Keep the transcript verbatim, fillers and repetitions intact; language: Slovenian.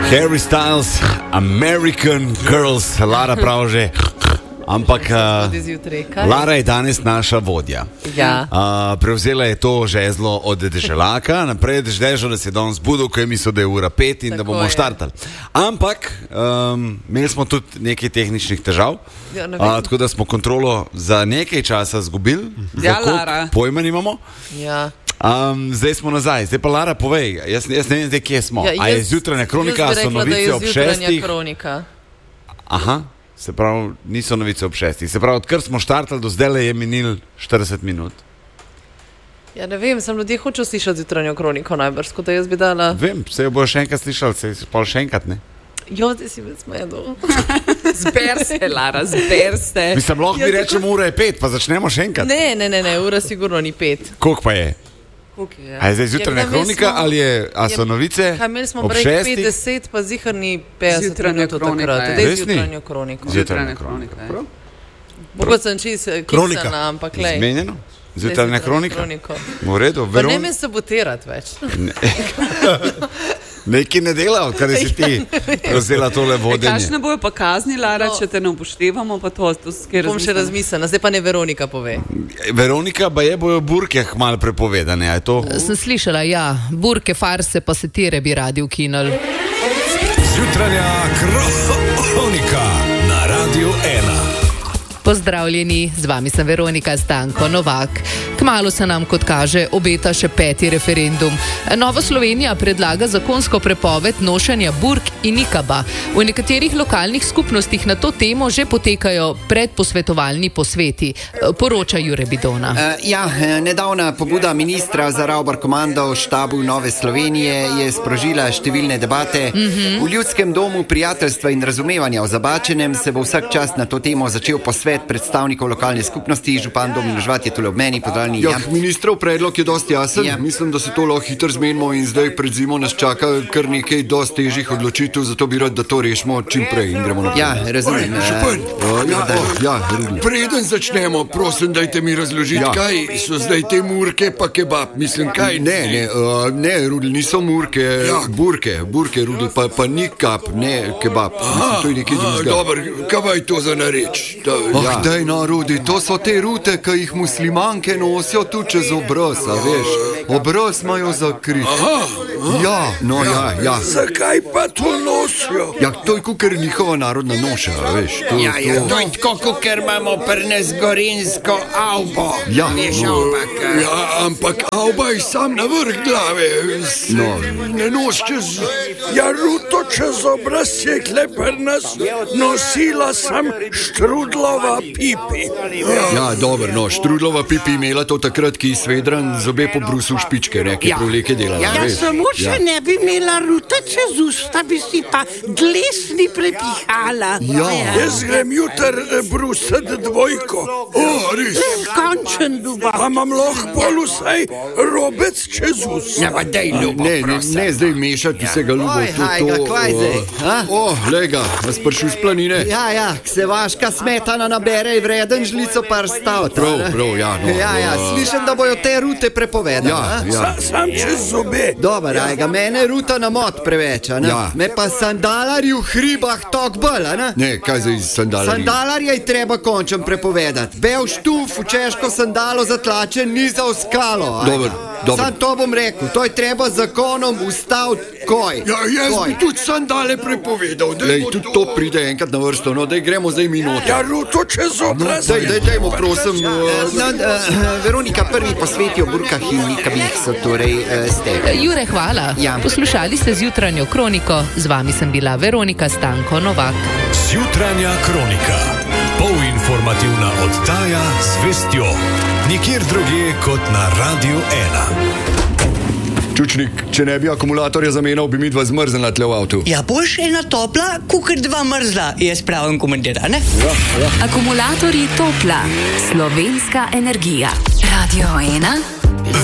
Harry Styles, American Girls, Lara prav že. Ampak uh, Lara je danes naša vodja. Ja. Uh, prevzela je to žezlo od deželaka, naprej je dežel, da se je danes zbudil, ko je mislil, da je ura pet in Tako da bomo je. štartali. Ampak um, imeli smo tudi nekaj tehničnih težav, Ja, ne vem. uh, tako da smo kontrolo za nekaj časa zgubili. Ja, Za koliko Lara. Pojma nimamo. Ja. Um, zdaj smo nazaj. Zdaj pa Lara, povej, jaz, jaz ne vem, zdaj, kje smo. Ja, A je jaz- zjutranja kronika, jaz a bi so rekla, da novice je ob zjutranja šestih? kronika. Aha, se pravi, niso novice ob šestih. Se pravi, odkar smo štartali do zdaj je minil štirideset minut. Ja, ne vem, sem ljudje hočel slišati zjutranjo kroniko najbrž, tako da jaz bi dala... Vem, se jo bojo še enkrat slišali, se je pa še enkrat, ne? Jo, zdaj si me smedel. Zber se, Lara, zber se. Mislim, lahko Ja, mi tako- rečemo, ura je pet, pa začnemo še enkrat. Ne, ne, ne, ne, ura sigurno ni pet. Koliko pa je? Koliko je? A je zdaj zjutranja Ja, imeli kronika smo- ali je, a so Ja, novice Kaj imeli smo ob break šestih? petdeset, pa zihar ni petdeset Zjutranja minut od kronika takrat. je. Dej Res ni? zjutranjo kroniko. Zjutranja kronika. ja. Mogoče sem čist Kronika. kiksana, ampak lej. Zmenjeno? Dej Zjutranja kronika? V redu, Pa ne Veron... me sabotirati več. Nekaj ne dela, odkar si ti prevzela tole E, vodenje. kakšne bojo pa kazni, Lara, No. če te ne upoštevamo, pa to, to skaj Bom še razmislila, zdaj pa ne Veronika pove. Veronika, ba je bojo burke malo prepovedane, a je to? Sem slišala, ja, burke, farse, pa satire bi radi ukinili. Zjutranja kronika na Radiu ena. Pozdravljeni, z vami sem Veronika Stanko Novak. Kmalu se nam, kot kaže, obeta še peti referendum. Nova Slovenija predlaga zakonsko prepoved nošenja burk in nikaba. V nekaterih lokalnih skupnostih na to temo že potekajo predposvetovalni posveti, poroča Jure Bidona. Uh, ja, eh, nedavna pobuda ministra za Ravbar komando v štabu Nove Slovenije je sprožila številne debate. Mm-hmm. V Ljudskem domu prijateljstva in razumevanja o Zabačenem se bo vsak čas na to temo začel posvet predstavnikov lokalne skupnosti. Župan Domin Žvat je tule ob meni, pozdravljeni. Ja, ministrov predlog je dosti jasen. Ja. Mislim, da se to lahko hitro zmenimo in zdaj pred zimo nas čaka kar nekaj dosti težjih odločitev, zato bi rad, da to rešimo čim prej in gremo naprej. Ja, razumem. Oj, eh, župan, ja, da- oh, ja, Rudi. Preden začnemo, prosim, dajte mi razložiti, Ja. kaj so zdaj te murke pa kebab. Mislim, kaj? Ne, ne, uh, ne, Rudi, niso murke, ja. burke, burke, Rudi, pa, pa ni kap, ne kebab. Mislim, to je nekaj drugega. Dobro, kaj je to za nareč? Ah, ja. Daj no, Rudi, to so te rute, ki jih muslimanke nosijo tu čez obraz, a veš. Obraz imajo zakrit. Ja, no ja, ja. Zakaj pa to nosijo? Ja, to je kukar njihova narodna noša, a veš. To, Ja, ja, to... to je tako, kot ker imamo pri nas gorensko avbo. Ja, Veš, no. avbak, a? Ja, ampak avba je sam na vrh glave. No. Ne nos čez... Ja, ruto čez obraz je klepar nas nosila sam štrudlova pipi. Ja, dobro, no, Štrudlova pipi imela to takrat, ki je svedran zobe po brusu špičke, ne, ki Ja. proleke delala, Ja, veš. samo če ne bi imela ruta čez usta, bi si pa glesni prepihala. Ja. Jaz grem jutar brusat dvojko. O, res. Končen duba. Pa imam lahko pol vsaj robec čez usta. Ja, pa dej ljubo, Ne, ne, ne zdaj mešati vsega ljubo. Oj, hajga, kvaj zdaj, a? O, lega, vas prišel z planine. Ja, ja, k se vaška smetana nabere, je vreden žlico par stav. Prav, prav, ja, no. Ja, ja, slišim, da bojo te rute prepovedane. Ja, a? ja. Sa, sam čez zobe. Dobar, ajga, mene ruta na mod preveč, a ne? Ja. Me pa sandalarji v hribah tok bolj, a ne? Ne, kaj zdaj z sandalarji? Sandalarje je treba končem prepovedati. Bel štuf v češko sandalo zatlačen ni za oskalo. ajga. Dober, dober. Sam to bom rekel, to je treba zakonom ustaviti koj. Ja, jaz Koj. bi tudi sandale prepovedal. Lej, tudi to pride enkrat na vrsto, no, daj gremo zdaj mi noter. Ja, ruto čez obraz. Daj, daj, dajmo, prosim. uh, No, uh, Veronika, prvi posveti o burkah in nikabih so torej uh, ste. Jure, hvala. Ja. Poslušali ste zjutranjo kroniko, z vami sem bila Veronika Stanko Novak. Zjutranja kronika. Polinformativna oddaja z vestjo. Nikjer drugje kot na Radiu ena. Čučnik, če ne bi akumulatorja zamenjal, bi mi dva zmrznila tle v avtu. Ja, boš ena topla, kukar dva mrzla, jaz pravim komentar, a ne? Akumulatorji Topla, slovenska energija. Radio ena.